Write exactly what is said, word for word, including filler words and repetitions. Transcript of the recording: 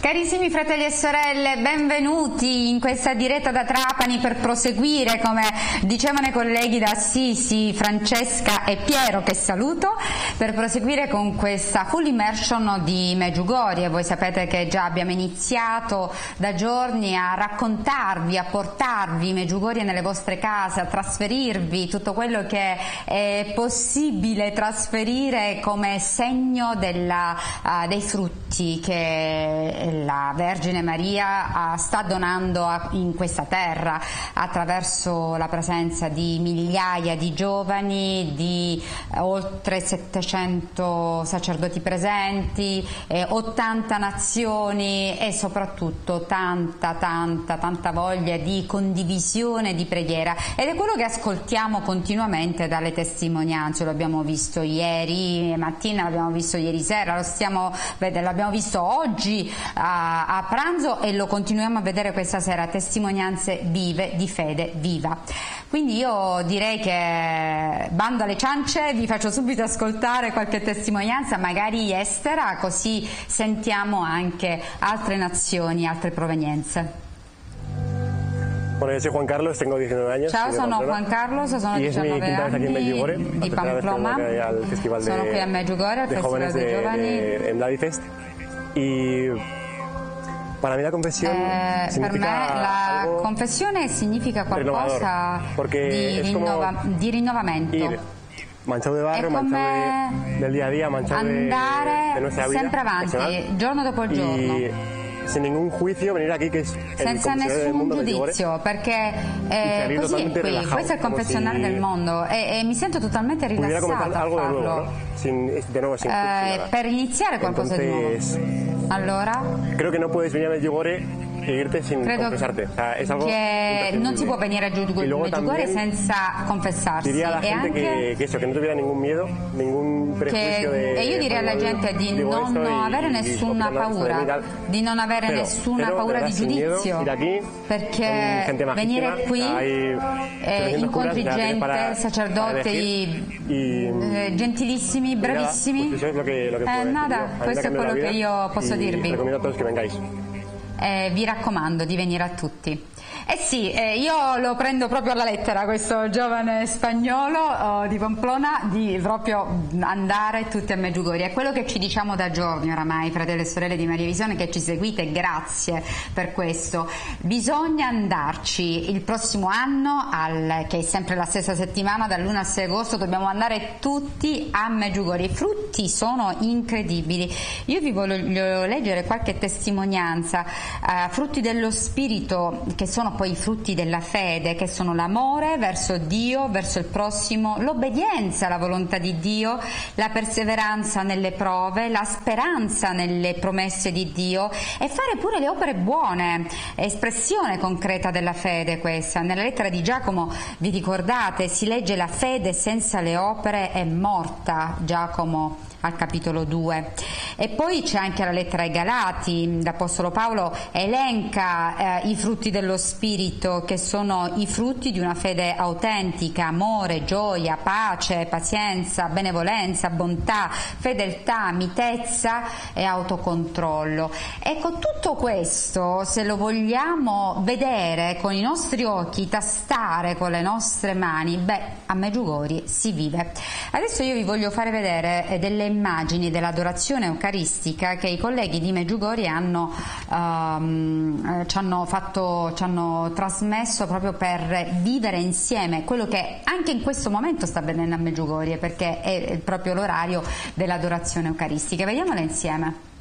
Carissimi fratelli e sorelle, benvenuti in questa diretta da Trapani per proseguire, come dicevano i colleghi da Assisi, Francesca e Piero, che saluto, per proseguire con questa full immersion di Medjugorje. Voi sapete che già abbiamo iniziato da giorni a raccontarvi, a portarvi Medjugorje nelle vostre case, a trasferirvi tutto quello che è possibile trasferire come segno della, uh, dei frutti che la Vergine Maria uh, sta donando a, in questa terra attraverso la presenza di migliaia di giovani, di uh, oltre settecento sacerdoti presenti, eh, ottanta nazioni e soprattutto tanta tanta tanta voglia di condivisione, di preghiera, ed è quello che ascoltiamo continuamente dalle testimonianze. Lo abbiamo visto ieri mattina, l'abbiamo visto ieri sera, lo stiamo vedendo, l'abbiamo visto oggi a, a pranzo e lo continuiamo a vedere questa sera, testimonianze vive di fede viva. Quindi io direi che bando alle ciance, vi faccio subito ascoltare qualche testimonianza, magari estera, così sentiamo anche altre nazioni, altre provenienze. Bueno, yo soy Juan Carlos, tengo diecinueve años. Ciao, sono Juan Carlos, sono diciannove anni, di Pamplona, sono qui a Medjugorje, al Festival dei Giovani. En Vladifest. Y para mí la confesión eh, significa per me la algo confessione significa qualcosa di, rinnova, di rinnovamento. Ir manchado de barro, manchado de, del día a día, manchado andare de, de nuestra vida sempre avanti, personal, giorno dopo giorno. Y sin ningún juicio venir aquí, che è senza nessun giudizio, perché eh, così è qui, questo è il confessionale del mondo e, e mi sento totalmente rilassato a farlo, nuevo, ¿no? sin, de nuevo, sin eh, per iniziare qualcosa Entonces, di nuovo. Allora creo que no puedes venir a Medjugorje e irte sin confesarte. O sea, es algo che non si può venire a Medjugorje senza confessarsi, diría a la e gente anche que, que eso, que no tuviera ningún miedo, ningún prejuicio che, de, e io direi alla gente di non avere nessuna paura, di non avere pero, nessuna pero, paura di giudizio, miedo, aquí, perché venire qui eh, incontri gente, sacerdoti eh, gentilissimi, bravissimi. Pues eso es lo que, lo que eh, nada, questo è quello che io posso dirvi. Recomiendo a todos que vengáis. Eh, vi raccomando di venire a tutti. Eh sì, eh, io lo prendo proprio alla lettera, questo giovane spagnolo oh, di Pamplona, di proprio andare tutti a Medjugorje. È quello che ci diciamo da giorni oramai, fratelli e sorelle di Maria Visione, che ci seguite, grazie per questo. Bisogna andarci il prossimo anno, al, che è sempre la stessa settimana, dall'primo al sei agosto, dobbiamo andare tutti a Medjugorje. I frutti sono incredibili. Io vi voglio leggere qualche testimonianza, eh, frutti dello spirito, che sono poi i frutti della fede, che sono l'amore verso Dio, verso il prossimo, l'obbedienza alla volontà di Dio, la perseveranza nelle prove, la speranza nelle promesse di Dio e fare pure le opere buone, espressione concreta della fede questa. Nella lettera di Giacomo, vi ricordate, si legge: la fede senza le opere è morta, Giacomo al capitolo due. E poi c'è anche la lettera ai Galati, l'Apostolo Paolo elenca eh, i frutti dello Spirito, che sono i frutti di una fede autentica: amore, gioia, pace, pazienza, benevolenza, bontà, fedeltà, mitezza e autocontrollo. Ecco, tutto questo, se lo vogliamo vedere con i nostri occhi, tastare con le nostre mani, beh, a Medjugorje si vive. Adesso io vi voglio fare vedere delle immagini dell'adorazione eucaristica che i colleghi di Medjugorje hanno, um, ci hanno fatto, ci hanno trasmesso proprio per vivere insieme quello che anche in questo momento sta avvenendo a Medjugorje, perché è proprio l'orario dell'adorazione eucaristica. Vediamole insieme.